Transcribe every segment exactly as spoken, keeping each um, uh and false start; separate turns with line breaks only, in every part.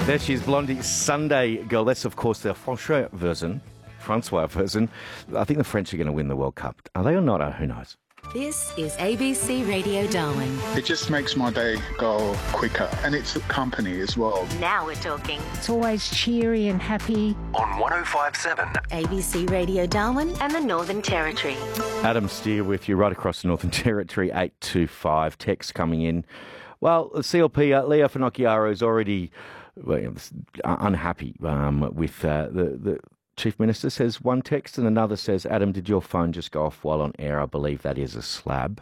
There she is, Blondie, Sunday Girl. That's, of course, the Francois version. Francois version. I think the French are going to win the World Cup. Are they or not? Oh, who knows?
This is A B C Radio Darwin.
It just makes my day go quicker, and it's company as well.
Now we're talking.
It's always cheery and happy.
On one oh five point seven.
A B C Radio Darwin and the Northern Territory.
Adam Steer with you right across the Northern Territory, eight two five. Text coming in. Well, the C L P, uh, Leo Finocchiaro is already well, unhappy um, with uh, the... the Chief Minister, says one text, and another says, Adam, did your phone just go off while on air? I believe that is a slab.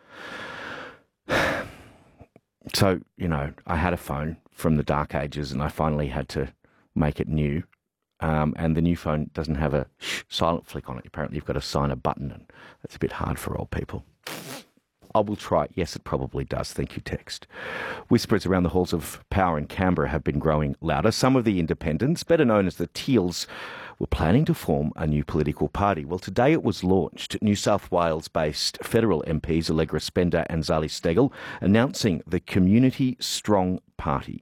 So, you know, I had a phone from the dark ages and I finally had to make it new. Um, and the new phone doesn't have a shh, silent flick on it. Apparently you've got to sign a button, and that's a bit hard for old people. I will try. Yes, it probably does. Thank you, text. Whispers around the halls of power in Canberra have been growing louder. Some of the independents, better known as the Teals, were planning to form a new political party. Well, today it was launched. New South Wales-based federal M Ps Allegra Spender and Zali Steggall announcing the Community Strong Party.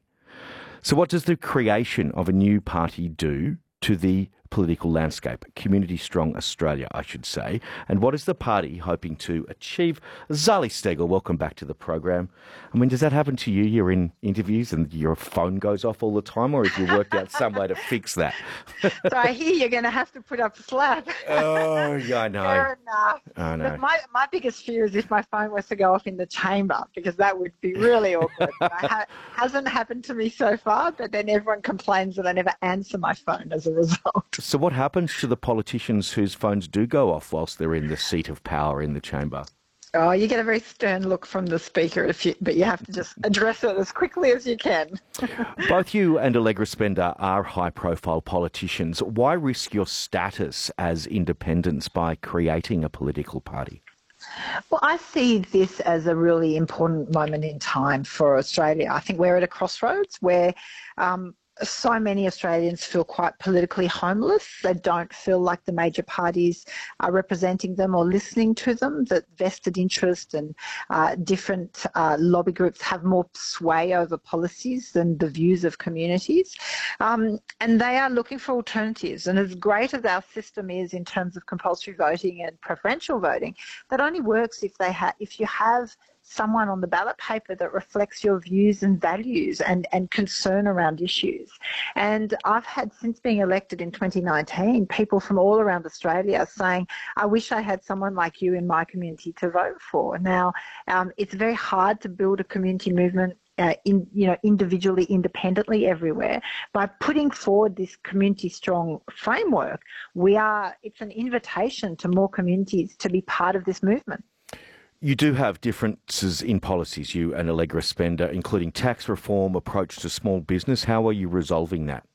So what does the creation of a new party do to the political landscape? Community Strong Australia, I should say. And what is the party hoping to achieve? Zali Steggall, welcome back to the program. I mean, does that happen to you? You're in interviews and your phone goes off all the time, or have you worked out some way to fix that?
So I hear you're going to have to put up a slab.
Oh, yeah, I know.
Fair enough.
I know.
But my, my biggest fear is if my phone was to go off in the chamber, because that would be really awkward. It ha- hasn't happened to me so far, but then everyone complains that I never answer my phone as a result.
So what happens to the politicians whose phones do go off whilst they're in the seat of power in the chamber?
Oh, you get a very stern look from the speaker, if you, but you have to just address it as quickly as you can.
Both you and Allegra Spender are high-profile politicians. Why risk your status as independents by creating a political party?
Well, I see this as a really important moment in time for Australia. I think we're at a crossroads where um, so many Australians feel quite politically homeless. They don't feel like the major parties are representing them or listening to them, that vested interest and uh, different uh, lobby groups have more sway over policies than the views of communities. Um, and they are looking for alternatives. And as great as our system is in terms of compulsory voting and preferential voting, that only works if they ha- if you have someone on the ballot paper that reflects your views and values and, and concern around issues. And I've had, since being elected in twenty nineteen, people from all around Australia saying, I wish I had someone like you in my community to vote for. Now, um, it's very hard to build a community movement Uh, in, you know, individually, independently everywhere. By putting forward this community strong framework, we are, it's an invitation to more communities to be part of this movement.
You do have differences in policies, you and Allegra Spender, including tax reform, approach to small business. How are you resolving that?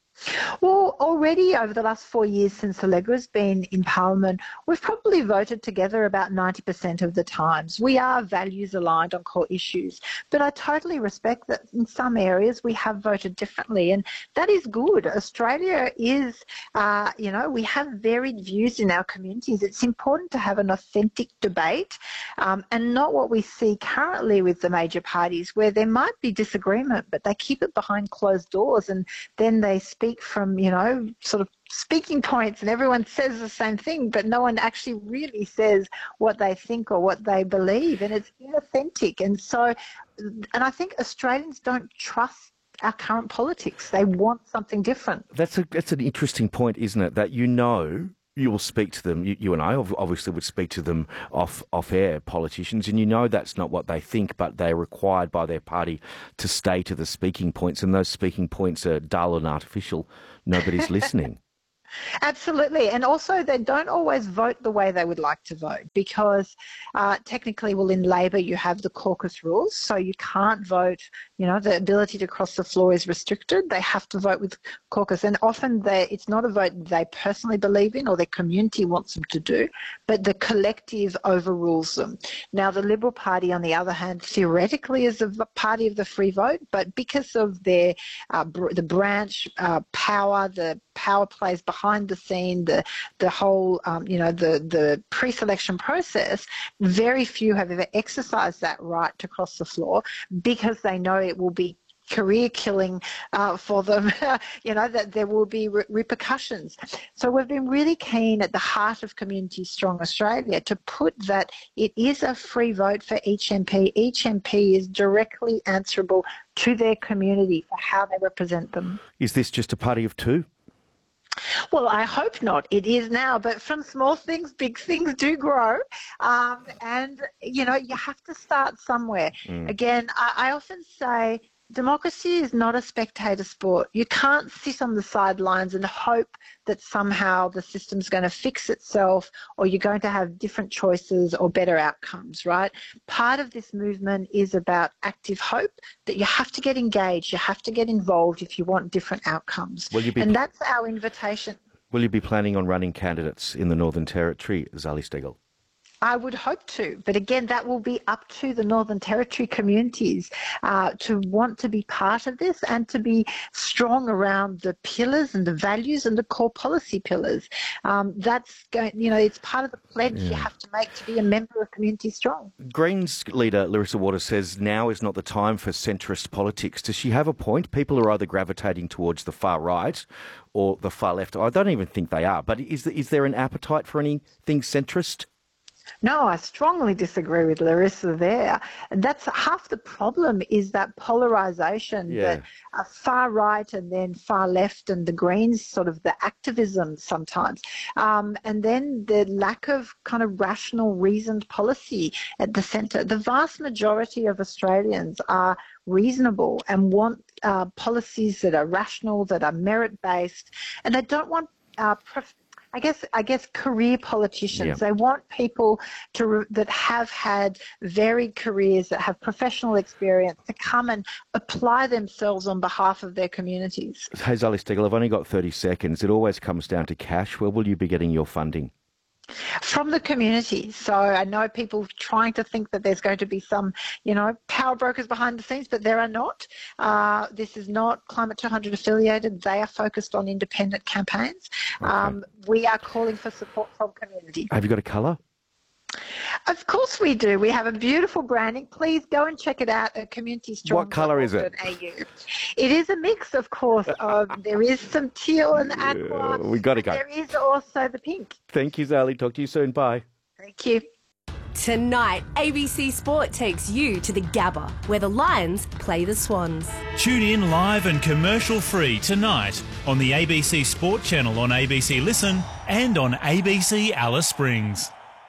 Well, already over the last four years since Allegra's been in Parliament, we've probably voted together about ninety percent of the times. We are values aligned on core issues, but I totally respect that in some areas we have voted differently, and that is good. Australia is, uh, you know, we have varied views in our communities. It's important to have an authentic debate um, and not what we see currently with the major parties, where there might be disagreement, but they keep it behind closed doors, and then they speak from, you know, sort of speaking points, and everyone says the same thing, but no one actually really says what they think or what they believe, and it's inauthentic. And so, and I think Australians don't trust our current politics. They want something different.
That's a that's an interesting point, isn't it? That, you know, you will speak to them, you, you and I obviously would speak to them off, off-air, politicians, and you know that's not what they think, but they're required by their party to stay to the speaking points, and those speaking points are dull and artificial. Nobody's listening.
Absolutely. And also they don't always vote the way they would like to vote, because uh, technically, well, in Labor you have the caucus rules, so you can't vote, you know, the ability to cross the floor is restricted. They have to vote with caucus, and often they, it's not a vote they personally believe in or their community wants them to do, but the collective overrules them. Now, the Liberal Party, on the other hand, theoretically is a party of the free vote, but because of their uh, br- the branch uh, power, the power plays behind the scene, the the whole, um, you know, the, the pre-selection process, very few have ever exercised that right to cross the floor, because they know it will be career killing uh, for them, you know, that there will be re- repercussions. So we've been really keen at the heart of Community Strong Australia to put that it is a free vote for each M P. Each M P is directly answerable to their community for how they represent them.
Is this just a party of two?
Well, I hope not. It is now, but from small things, big things do grow. Um, and, you know, you have to start somewhere. Mm. Again, I, I often say democracy is not a spectator sport. You can't sit on the sidelines and hope that somehow the system's going to fix itself or you're going to have different choices or better outcomes, right? Part of this movement is about active hope, that you have to get engaged, you have to get involved if you want different outcomes.
Will you be,
and that's our invitation.
Will you be planning on running candidates in the Northern Territory, Zali Steggall?
I would hope to, but again, that will be up to the Northern Territory communities uh, to want to be part of this and to be strong around the pillars and the values and the core policy pillars. Um, that's going, you know, it's part of the pledge yeah. you have to make to be a member of Community Strong.
Greens leader Larissa Waters says now is not the time for centrist politics. Does she have a point? People are either gravitating towards the far right or the far left. I don't even think they are, but is, is there an appetite for anything centrist?
No, I strongly disagree with Larissa there. And that's half the problem is that polarisation,
yeah.
that uh, far right and then far left and the Greens, sort of the activism sometimes. Um, and then the lack of kind of rational, reasoned policy at the centre. The vast majority of Australians are reasonable and want uh, policies that are rational, that are merit-based, and they don't want uh, prof- I guess I guess career politicians. Yeah. They want people to that have had varied careers, that have professional experience, to come and apply themselves on behalf of their communities.
Hey, Zali Steggall, I've only got thirty seconds. It always comes down to cash. Where will you be getting your funding?
From the community. So I know people trying to think that there's going to be some, you know, power brokers behind the scenes, but there are not. Uh, this is not Climate two hundred affiliated. They are focused on independent campaigns. Okay. Um, we are calling for support from community.
Have you got a colour?
Of course we do. We have a beautiful branding. Please go and check it out at Community Strong.
What colour is it?
It is a mix, of course. Of there is some teal and aqua.
Yeah, we got to go.
There is also the pink.
Thank you, Zali. Talk to you soon. Bye.
Thank you.
Tonight, A B C Sport takes you to the Gabba, where the Lions play the Swans.
Tune in live and commercial-free tonight on the A B C Sport channel on A B C Listen and on A B C Alice Springs.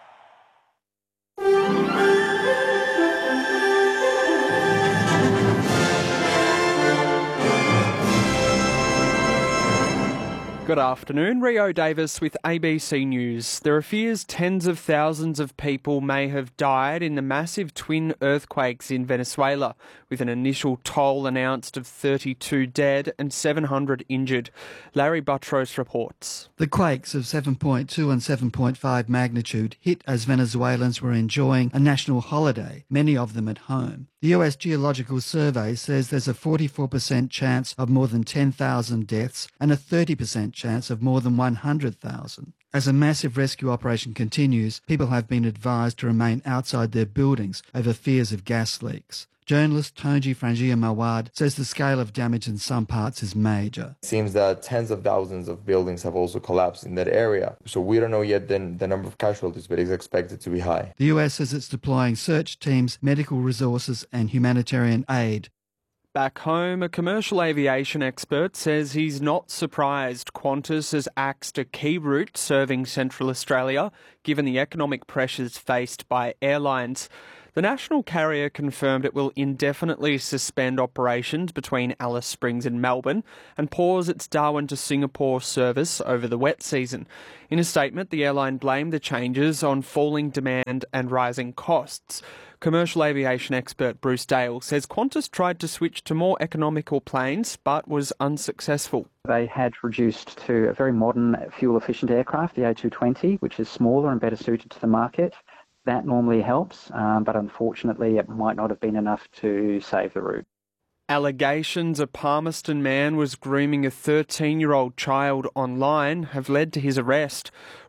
Good afternoon, Rio Davis with A B C News. There are fears tens of thousands of people may have died in the massive twin earthquakes in Venezuela, with an initial toll announced of thirty-two dead and seven hundred injured. Larry Buttrose reports.
The quakes of seven point two and seven point five magnitude hit as Venezuelans were enjoying a national holiday, many of them at home. The U S Geological Survey says there's a forty-four percent chance of more than ten thousand deaths and a thirty percent chance of more than one hundred thousand. As a massive rescue operation continues, people have been advised to remain outside their buildings over fears of gas leaks. Journalist Tonji Frangia Mawad says the scale of damage in some parts is major.
It seems that tens of thousands of buildings have also collapsed in that area. So we don't know yet the, the number of casualties, but it's expected to be high.
The U S says it's deploying search teams, medical resources and humanitarian aid.
Back home, a commercial aviation expert says he's not surprised Qantas has axed a key route serving Central Australia, given the economic pressures faced by airlines. The national carrier confirmed it will indefinitely suspend operations between Alice Springs and Melbourne and pause its Darwin to Singapore service over the wet season. In a statement, the airline blamed the changes on falling demand and rising costs. Commercial aviation expert Bruce Dale says Qantas tried to switch to more economical planes but was unsuccessful.
They had reduced to a very modern fuel-efficient aircraft, the A two twenty, which is smaller and better suited to the market. That normally helps, um, but unfortunately it might not have been enough to save the route.
Allegations a Palmerston man was grooming a thirteen-year-old child online have led to his arrest.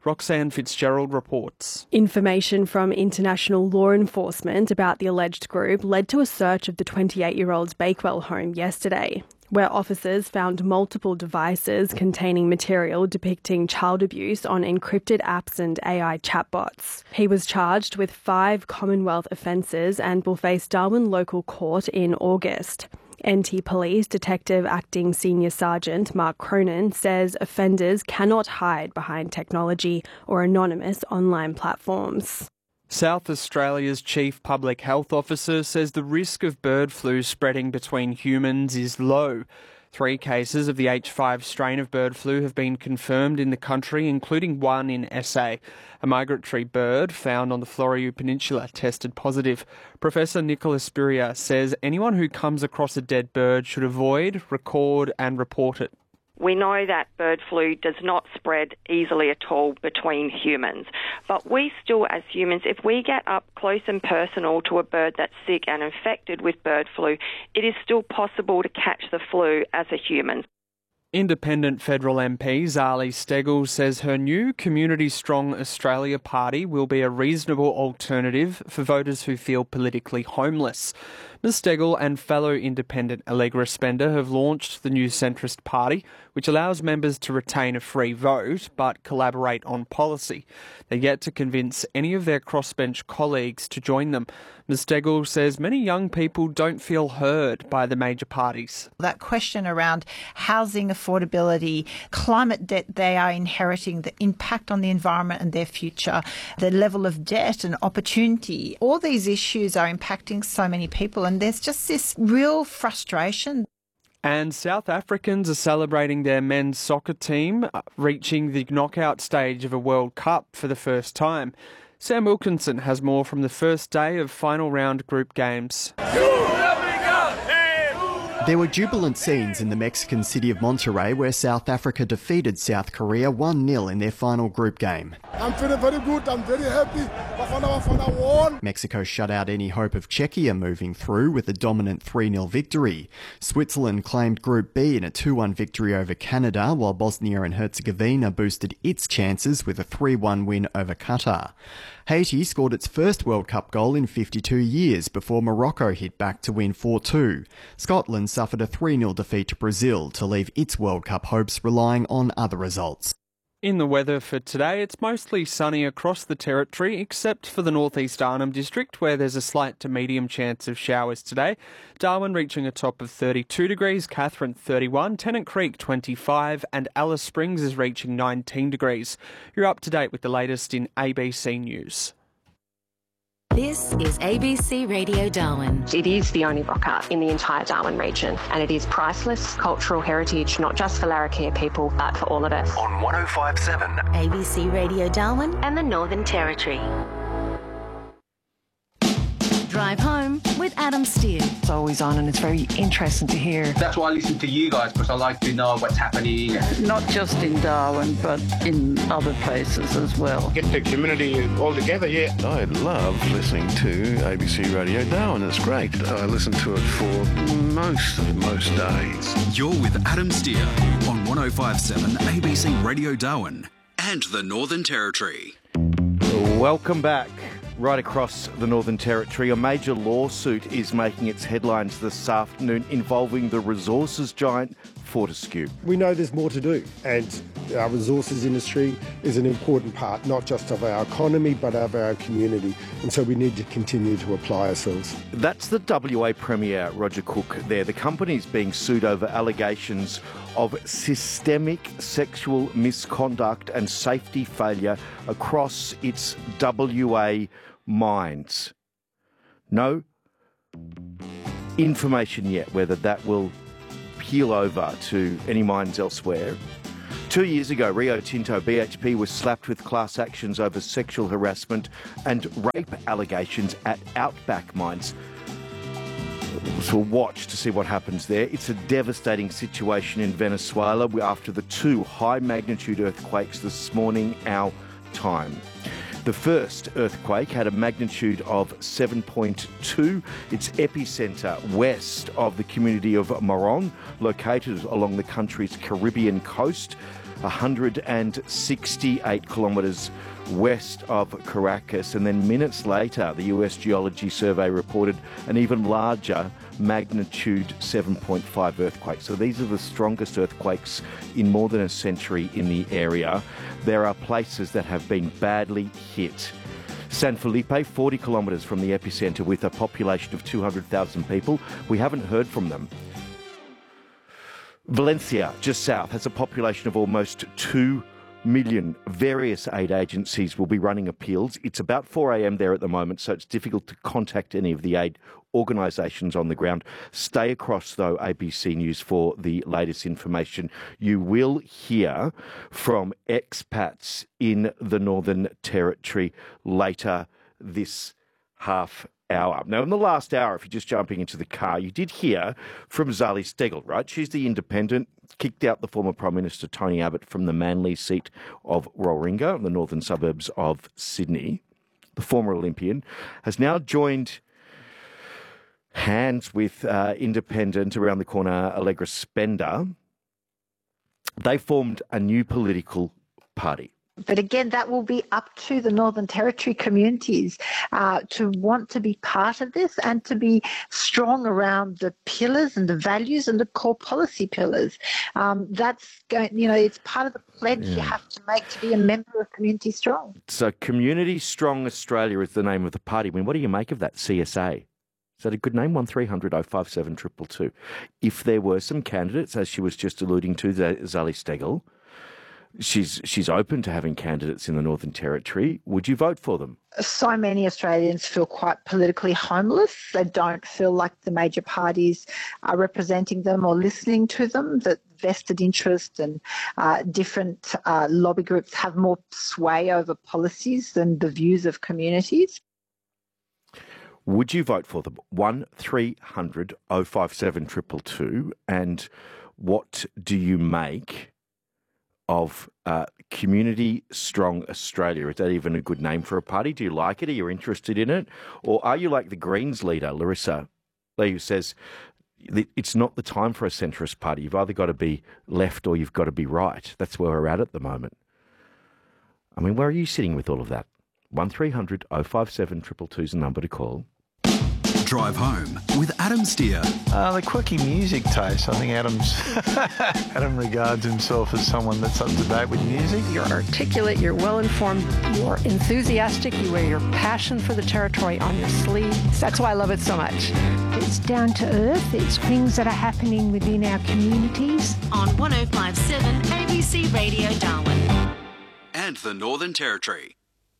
Roxanne Fitzgerald reports.
Information from international law enforcement about the alleged group led to a search of the twenty-eight-year-old's Bakewell home yesterday, where officers found multiple devices containing material depicting child abuse on encrypted apps and A I chatbots. He was charged with five Commonwealth offences and will face Darwin Local Court in August. N T Police Detective Acting Senior Sergeant Mark Cronin says offenders cannot hide behind technology or anonymous online platforms.
South Australia's Chief Public Health Officer says the risk of bird flu spreading between humans is low. Three cases of the H five strain of bird flu have been confirmed in the country, including one in S A. A migratory bird found on the Floreal Peninsula tested positive. Professor Nicholas Spurrier says anyone who comes across a dead bird should avoid, record and report it.
We know that bird flu does not spread easily at all between humans, but we still, as humans, if we get up close and personal to a bird that's sick and infected with bird flu, it is still possible to catch the flu as a human.
Independent federal M P Zali Steggall says her new Community Strong Australia party will be a reasonable alternative for voters who feel politically homeless. Miz Steggall and fellow independent Allegra Spender have launched the new centrist party, which allows members to retain a free vote but collaborate on policy. They're yet to convince any of their crossbench colleagues to join them. Miz Steggall says many young people don't feel heard by the major parties.
That question around housing affordability, climate debt they are inheriting, the impact on the environment and their future, the level of debt and opportunity, all these issues are impacting so many people, and there's just this real frustration.
And South Africans are celebrating their men's soccer team reaching the knockout stage of a World Cup for the first time. Sam Wilkinson has more from the first day of final round group games.
There were jubilant scenes in the Mexican city of Monterrey where South Africa defeated South Korea one nil in their final group game.
I'm feeling very good, I'm very happy. Bafana Bafana won.
Mexico shut out any hope of Czechia moving through with a dominant three nil victory. Switzerland claimed Group B in a two one victory over Canada, while Bosnia and Herzegovina boosted its chances with a three one win over Qatar. Haiti scored its first World Cup goal in fifty-two years before Morocco hit back to win four two. Scotland suffered a three nil defeat to Brazil to leave its World Cup hopes relying on other results.
In the weather for today, it's mostly sunny across the territory, except for the northeast Arnhem District, where there's a slight to medium chance of showers today. Darwin reaching a top of thirty-two degrees, Katherine thirty-one, Tennant Creek twenty-five, and Alice Springs is reaching nineteen degrees. You're up to date with the latest in A B C News.
This is A B C Radio Darwin.
It is the only rock art in the entire Darwin region, and it is priceless cultural heritage, not just for Larrakia people, but for all of us.
On one oh five point seven
A B C Radio Darwin and the Northern Territory. Drive Home with Adam Steer.
It's always on and it's very interesting to hear.
That's why I listen to you guys, because I like to know what's happening.
Not just in Darwin, but in other places as well.
Get the community all together, yeah.
I love listening to A B C Radio Darwin. It's great. I listen to it for most most days.
You're with Adam Steer on one oh five point seven A B C Radio Darwin and the Northern Territory.
Welcome back. Right across the Northern Territory, a major lawsuit is making its headlines this afternoon involving the resources giant Fortescue.
We know there's more to do, and our resources industry is an important part, not just of our economy, but of our community, and so we need to continue to apply ourselves.
That's the W A Premier, Roger Cook, there. The company's being sued over allegations of systemic sexual misconduct and safety failure across its W A mines. No information yet whether that will peel over to any mines elsewhere. Two years ago, Rio Tinto B H P was slapped with class actions over sexual harassment and rape allegations at Outback mines. So watch to see what happens there. It's a devastating situation in Venezuela after the two high-magnitude earthquakes this morning, our time. The first earthquake had a magnitude of seven point two. Its epicentre west of the community of Morón, located along the country's Caribbean coast. one hundred sixty-eight kilometres west of Caracas. And then minutes later, the U S Geology Survey reported an even larger magnitude seven point five earthquake. So these are the strongest earthquakes in more than a century in the area. There are places that have been badly hit. San Felipe, forty kilometres from the epicentre with a population of two hundred thousand people. We haven't heard from them. Valencia, just south, has a population of almost two million. Various aid agencies will be running appeals. It's about four a.m. there at the moment, so it's difficult to contact any of the aid organisations on the ground. Stay across, though, A B C News for the latest information. You will hear from expats in the Northern Territory later this half hour. Now, in the last hour, if you're just jumping into the car, you did hear from Zali Steggall, right? She's the independent, kicked out the former Prime Minister Tony Abbott from the Manly seat of Warringah in the northern suburbs of Sydney. The former Olympian has now joined hands with uh, independent around the corner Allegra Spender. They formed a new political party.
But again, that will be up to the Northern Territory communities uh, to want to be part of this and to be strong around the pillars and the values and the core policy pillars. Um, that's going, you know, it's part of the pledge yeah. you have to make to be a member of Community Strong.
So Community Strong Australia is the name of the party. I mean, what do you make of that, C S A? Is that a good name? one three hundred oh five seven two two two. If there were some candidates, as she was just alluding to, Zali Steggall, She's she's open to having candidates in the Northern Territory. Would you vote for them?
So many Australians feel quite politically homeless. They don't feel like the major parties are representing them or listening to them, that vested interest and uh, different uh, lobby groups have more sway over policies than the views of communities.
Would you vote for them? one three hundred oh five seven two two two. And what do you make of uh, Community Strong Australia? Is that even a good name for a party? Do you like it? Are you interested in it? Or are you like the Greens leader, Larissa Lee, who says it's not the time for a centrist party. You've either got to be left or you've got to be right. That's where we're at at the moment. I mean, where are you sitting with all of that? one three hundred oh five seven two two two is the number to call.
Drive Home with Adam Steer.
Uh, the quirky music taste. I think Adam's Adam regards himself as someone that's up to date with music.
You're articulate, you're well-informed, you're enthusiastic, you wear your passion for the territory on your sleeve. That's why I love it so much.
It's down to earth. It's things that are happening within our communities.
On one oh five point seven A B C Radio Darwin.
And the Northern Territory.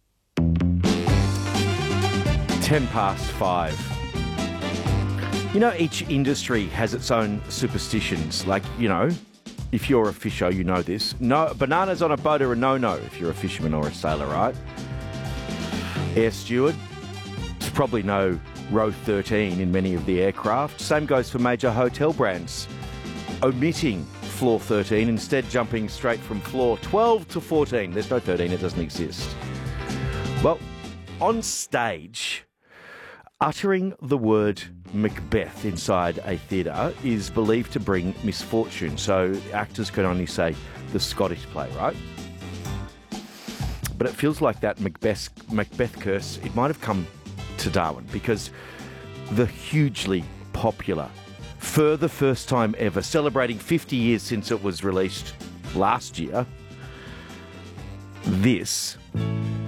Ten past five. You know, each industry has its own superstitions. Like, you know, if you're a fisher, you know this. No, bananas on a boat are a no-no if you're a fisherman or a sailor, right? Air steward, it's probably no row thirteen in many of the aircraft. Same goes for major hotel brands. Omitting floor thirteen, instead jumping straight from floor twelve to fourteen. There's no thirteen, it doesn't exist. Well, on stage, uttering the word Macbeth inside a theatre is believed to bring misfortune. So actors can only say the Scottish play, right? But it feels like that Macbeth, Macbeth curse, it might have come to Darwin because the hugely popular, for the first time ever, celebrating fifty years since it was released last year, this